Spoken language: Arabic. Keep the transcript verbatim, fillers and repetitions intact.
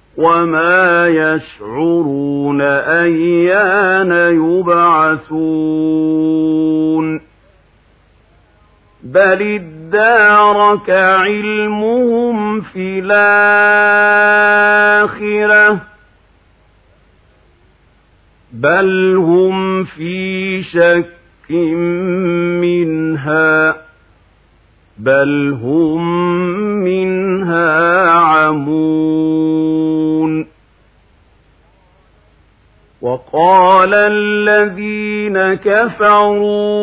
وما يشعرون أيان يبعثون بل ادارك علمهم في الآخرة بل هم في شك منها بل هم منها عمون وقال الذين كفروا